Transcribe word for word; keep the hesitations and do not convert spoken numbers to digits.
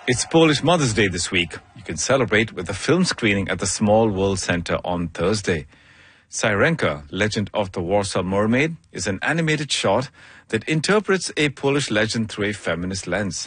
It's Polish Mother's Day this week. You can celebrate with a film screening at the Small World Center on Thursday. Syrenka, Legend of the Warsaw Mermaid, is an animated short that interprets a Polish legend through a feminist lens.